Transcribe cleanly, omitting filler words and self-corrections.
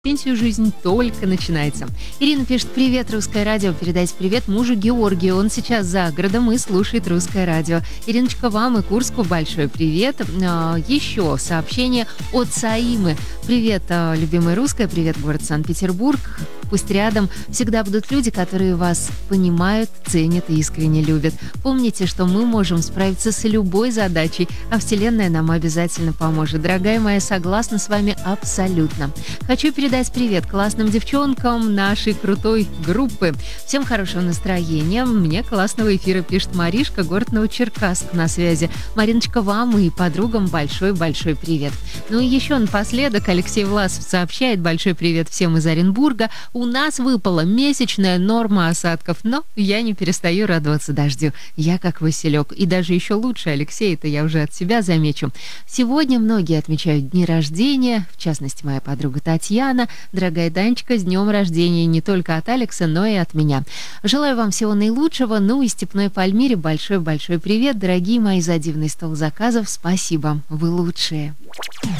Пенсию жизнь только начинается. Ирина пишет: привет, русское радио. Передайте привет мужу Георгию. Он сейчас за городом и слушает русское радио. Ириночка, вам и Курску большой привет. Еще сообщение от Саимы. Привет, любимое русское. Привет, город Санкт-Петербург. Пусть рядом всегда будут люди, которые вас понимают, ценят и искренне любят. Помните, что мы можем справиться с любой задачей, а Вселенная нам обязательно поможет. Дорогая моя, согласна с вами абсолютно. Хочу передать привет классным девчонкам нашей крутой группы. Всем хорошего настроения. Мне классного эфира, пишет Маришка, город Новочеркасск на связи. Мариночка, вам и подругам большой-большой привет. Ну и еще напоследок Алексей Власов сообщает: большой привет всем из Оренбурга. У нас выпала месячная норма осадков, но я не перестаю радоваться дождю. Я как Василек. И даже еще лучше, Алексей, это я уже от себя замечу. Сегодня многие отмечают дни рождения, в частности, моя подруга Татьяна. Дорогая Данечка, с днем рождения не только от Алекса, но и от меня. Желаю вам всего наилучшего. Ну и Степной Пальмире большой-большой привет. Дорогие мои, за дивный стол заказов спасибо. Вы лучшие.